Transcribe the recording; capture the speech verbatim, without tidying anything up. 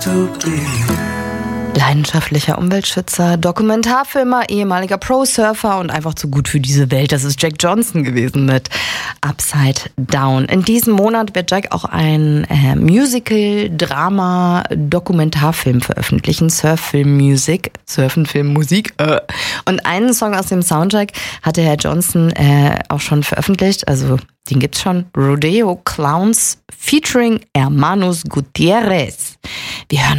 to be. Leidenschaftlicher Umweltschützer, Dokumentarfilmer, ehemaliger Pro-Surfer und einfach zu gut für diese Welt. Das ist Jack Johnson gewesen mit Upside Down. In diesem Monat wird Jack auch ein äh, Musical, Drama, Dokumentarfilm veröffentlichen. Surffilm Music, Surfen Film Musik. Äh. Und einen Song aus dem Soundtrack hatte Herr Johnson äh, auch schon veröffentlicht. Also den gibt's schon. Rodeo Clowns featuring Hermanos Gutierrez. Wir hören